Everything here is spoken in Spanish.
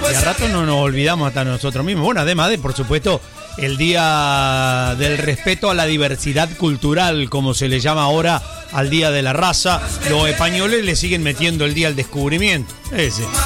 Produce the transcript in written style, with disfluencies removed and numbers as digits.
Y a rato no nos olvidamos hasta nosotros mismos. Bueno, además de, por supuesto, el Día del Respeto a la Diversidad Cultural, como se le llama ahora al Día de la Raza. Los españoles le siguen metiendo el Día del Descubrimiento. Ese.